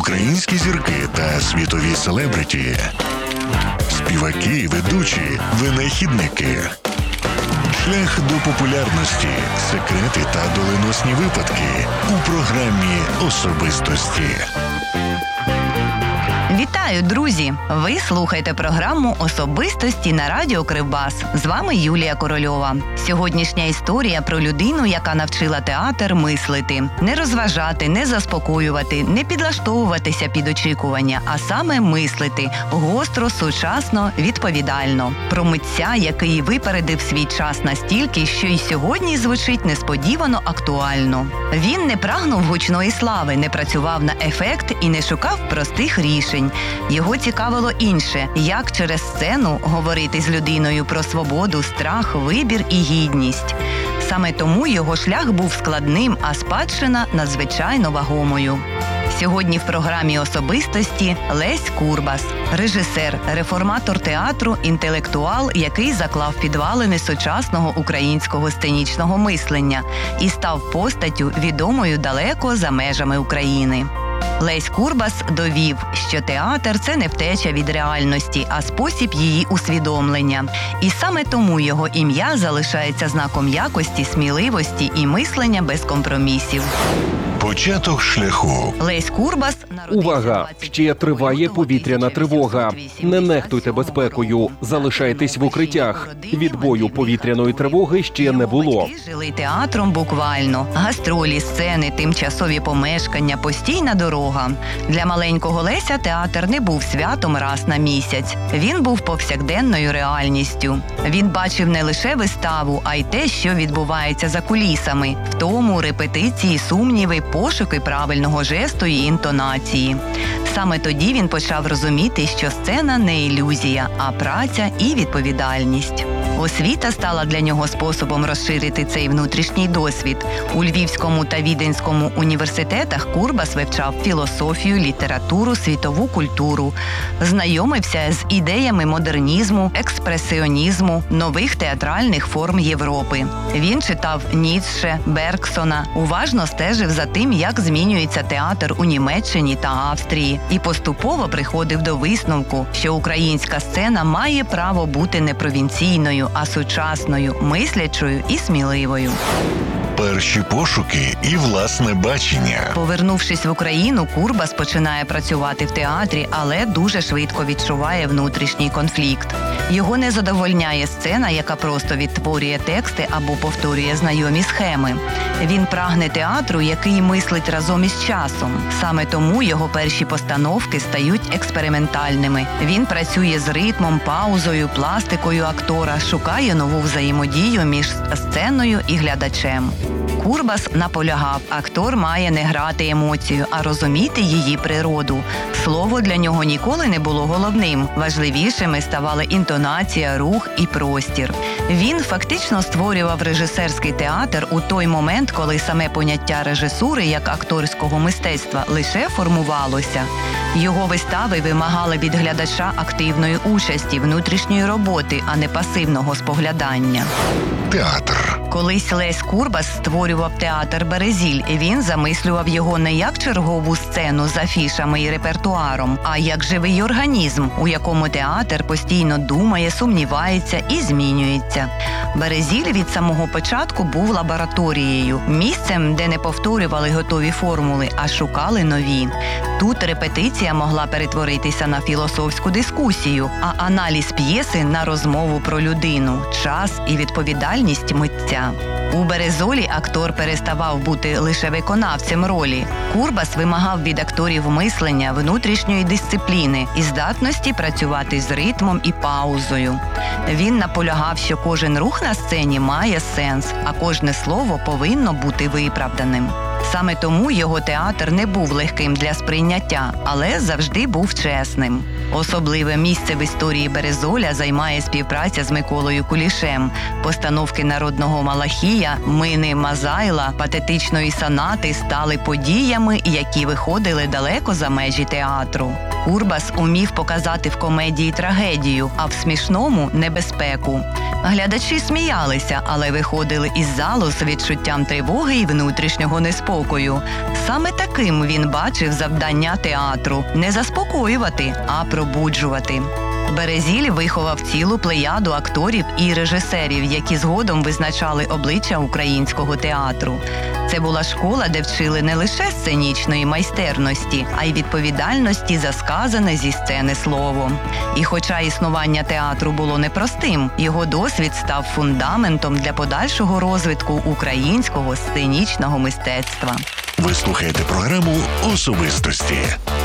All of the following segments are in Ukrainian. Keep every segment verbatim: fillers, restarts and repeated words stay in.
українські зірки та світові селебриті, співаки, ведучі, винахідники. Шлях до популярності, секрети та доленосні випадки у програмі «Особистості». Вітаю, друзі! Ви слухаєте програму «Особистості» на радіо Кривбас. З вами Юлія Корольова. Сьогоднішня історія про людину, яка навчила театр мислити. Не розважати, не заспокоювати, не підлаштовуватися під очікування, а саме мислити. Гостро, сучасно, відповідально. Про митця, який випередив свій час настільки, що й сьогодні звучить несподівано актуально. Він не прагнув гучної слави, не працював на ефект і не шукав простих рішень. Його цікавило інше – як через сцену говорити з людиною про свободу, страх, вибір і гідність. Саме тому його шлях був складним, а спадщина надзвичайно вагомою. Сьогодні в програмі «Особистості» Лесь Курбас – режисер, реформатор театру, інтелектуал, який заклав підвалини сучасного українського сценічного мислення і став постаттю, відомою далеко за межами України. Лесь Курбас довів, що театр – це не втеча від реальності, а спосіб її усвідомлення. І саме тому його ім'я залишається знаком якості, сміливості і мислення без компромісів. Початок шляху. Лесь Курбас народився Увага! Ще триває повітряна тривога. Не нехтуйте безпекою. Залишайтесь в укриттях. Відбою повітряної тривоги ще не було. Жили театром буквально. Гастролі, сцени, тимчасові помешкання, постійна дорога. Для маленького Леся театр не був святом раз на місяць. Він був повсякденною реальністю. Він бачив не лише виставу, а й те, що відбувається за кулісами. Втому, репетиції, сумніви, пошуки правильного жесту і інтонації. Саме тоді він почав розуміти, що сцена не ілюзія, а праця і відповідальність. Освіта стала для нього способом розширити цей внутрішній досвід. У Львівському та Віденському університетах Курбас вивчав філософію, літературу, світову культуру, знайомився з ідеями модернізму, експресіонізму, нових театральних форм Європи. Він читав Ніцше, Бергсона, уважно стежив за тим, як змінюється театр у Німеччині та Австрії, і поступово приходив до висновку, що українська сцена має право бути не провінційною, а сучасною, мислячою і сміливою. Перші пошуки і власне бачення. Повернувшись в Україну, Курбас починає працювати в театрі, але дуже швидко відчуває внутрішній конфлікт. Його не задовольняє сцена, яка просто відтворює тексти або повторює знайомі схеми. Він прагне театру, який мислить разом із часом. Саме тому його перші постановки стають експериментальними. Він працює з ритмом, паузою, пластикою актора, шукає нову взаємодію між сценою і глядачем. Курбас наполягав, актор має не грати емоцію, а розуміти її природу. Слово для нього ніколи не було головним. Важливішими ставали інтонація, рух і простір. Він фактично створював режисерський театр у той момент, коли саме поняття режисури як акторського мистецтва лише формувалося. Його вистави вимагали від глядача активної участі, внутрішньої роботи, а не пасивного споглядання. Театр. Колись Лесь Курбас створював театр «Березіль», і він замислював його не як чергову сцену з афішами і репертуаром, а як живий організм, у якому театр постійно думає, сумнівається і змінюється. «Березіль» від самого початку був лабораторією, місцем, де не повторювали готові формули, а шукали нові. Тут репетиція могла перетворитися на філософську дискусію, а аналіз п'єси – на розмову про людину, час і відповідальність митця. У «Березолі» актор переставав бути лише виконавцем ролі. Курбас вимагав від акторів мислення, внутрішньої дисципліни і здатності працювати з ритмом і паузою. Він наполягав, що кожен рух на сцені має сенс, а кожне слово повинно бути виправданим. Саме тому його театр не був легким для сприйняття, але завжди був чесним. Особливе місце в історії «Березоля» займає співпраця з Миколою Кулішем. Постановки народного Малахія, Мини Мазайла, патетичної сонати стали подіями, які виходили далеко за межі театру. Курбас умів показати в комедії трагедію, а в смішному – небезпеку. Глядачі сміялися, але виходили із залу з відчуттям тривоги і внутрішнього неспокою. Саме таким він бачив завдання театру – не заспокоювати, а пробуджувати. Березіль виховав цілу плеяду акторів і режисерів, які згодом визначали обличчя українського театру. Це була школа, де вчили не лише сценічної майстерності, а й відповідальності за сказане зі сцени слово. І хоча існування театру було непростим, його досвід став фундаментом для подальшого розвитку українського сценічного мистецтва. Ви слухаєте програму «Особистості».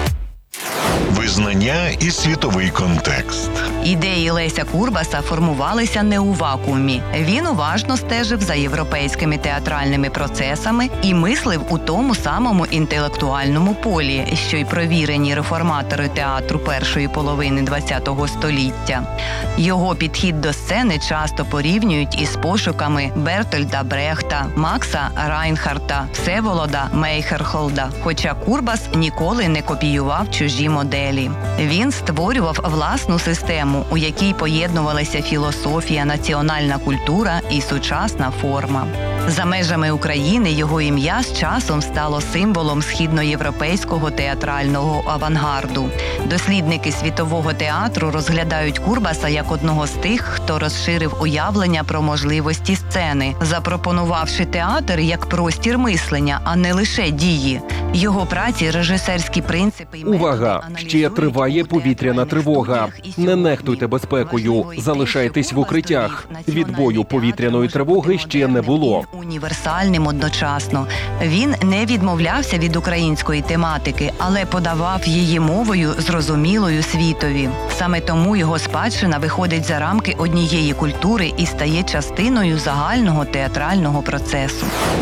Визнання і світовий контекст. Ідеї Леся Курбаса формувалися не у вакуумі. Він уважно стежив за європейськими театральними процесами і мислив у тому самому інтелектуальному полі, що й провірені реформатори театру першої половини ХХ століття. Його підхід до сцени часто порівнюють із пошуками Бертольда Брехта, Макса Райнхарта, Всеволода Мейхерхолда, хоча Курбас ніколи не копіював чужі моделі. Він створював власну систему, у якій поєднувалися філософія, національна культура і сучасна форма. За межами України його ім'я з часом стало символом східноєвропейського театрального авангарду. Дослідники світового театру розглядають Курбаса як одного з тих, хто розширив уявлення про можливості сцени, запропонувавши театр як простір мислення, а не лише дії. Його праці, режисерські принципи і методи Увага! Ще триває повітряна тривога. Не нехтуйте безпекою. Залишайтесь в укриттях. Відбою повітряної тривоги ще не було. Універсальним одночасно. Він не відмовлявся від української тематики, але подавав її мовою, зрозумілою світові. Саме тому його спадщина виходить за рамки однієї культури і стає частиною загального театрального процесу.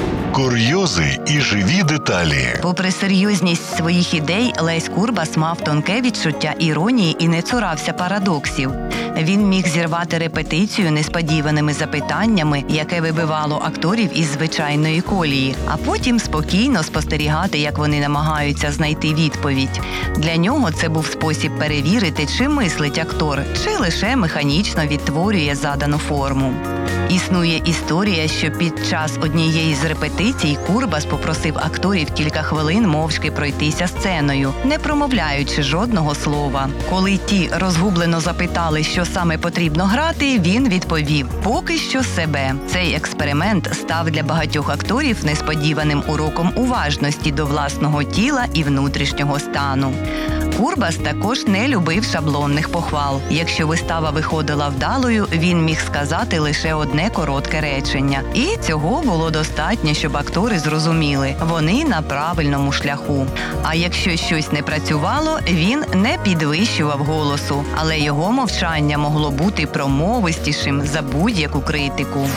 Курйози і живі деталі. Попри серйозність своїх ідей, Лесь Курбас мав тонке відчуття іронії і не цурався парадоксів. Він міг зірвати репетицію несподіваними запитаннями, яке вибивало акторів із звичайної колії, а потім спокійно спостерігати, як вони намагаються знайти відповідь. Для нього це був спосіб перевірити, чи мислить актор, чи лише механічно відтворює задану форму. Існує історія, що під час однієї з репетицій Курбас попросив акторів кілька хвилин мовчки пройтися сценою, не промовляючи жодного слова. Коли ті розгублено запитали, що саме потрібно грати, він відповів – поки що себе. Цей експеримент став для багатьох акторів несподіваним уроком уважності до власного тіла і внутрішнього стану. Курбас також не любив шаблонних похвал. Якщо вистава виходила вдалою, він міг сказати лише одне коротке речення. І цього було достатньо, щоб актори зрозуміли – вони на правильному шляху. А якщо щось не працювало, він не підвищував голосу, але його мовчання могло бути промовистішим за будь-яку критику.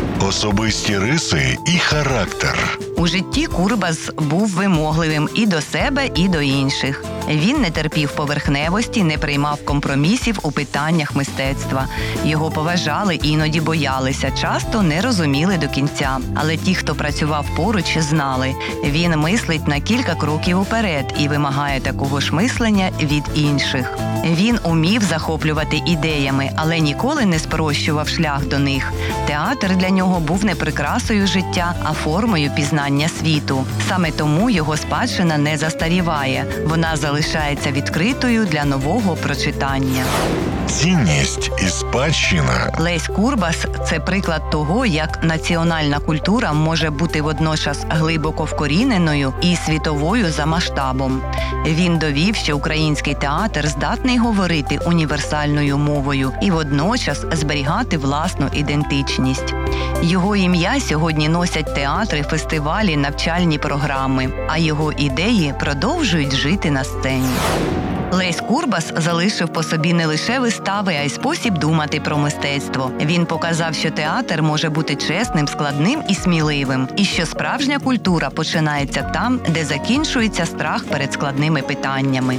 Особисті риси і характер. У житті Курбас був вимогливим і до себе, і до інших. Він не терпів поверхневості, не приймав компромісів у питаннях мистецтва. Його поважали, іноді боялися, часто не розуміли до кінця. Але ті, хто працював поруч, знали – він мислить на кілька кроків уперед і вимагає такого ж мислення від інших. Він умів захоплювати ідеями, але ніколи не спрощував шлях до них. Театр для нього був не прикрасою життя, а формою пізнання світу. Саме тому його спадщина не застаріває. Вона залишається відкритою для нового прочитання. Цінність і спадщина. Лесь Курбас – це приклад того, як національна культура може бути водночас глибоко вкоріненою і світовою за масштабом. Він довів, що український театр здатний говорити універсальною мовою і водночас зберігати власну ідентичність. Його ім'я сьогодні носять театри, фестивалі, навчальні програми, а його ідеї продовжують жити на сцені. Лесь Курбас залишив по собі не лише вистави, а й спосіб думати про мистецтво. Він показав, що театр може бути чесним, складним і сміливим, і що справжня культура починається там, де закінчується страх перед складними питаннями.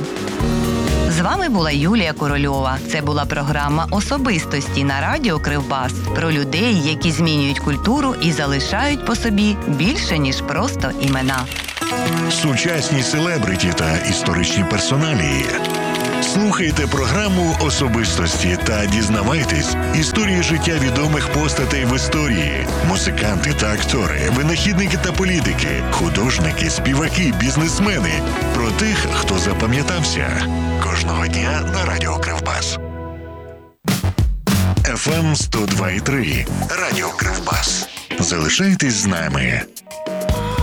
З вами була Юлія Корольова. Це була програма «Особистості» на радіо Кривбас про людей, які змінюють культуру і залишають по собі більше, ніж просто імена. Сучасні селебриті та історичні персоналії. Слухайте програму «Особистості» та дізнавайтесь історії життя відомих постатей в історії. Музиканти та актори, винахідники та політики, художники, співаки, бізнесмени. Про тих, хто запам'ятався. Кожного дня на Радіо Кривбас. еф ем сто два і три. Радіо Кривбас. Залишайтесь з нами.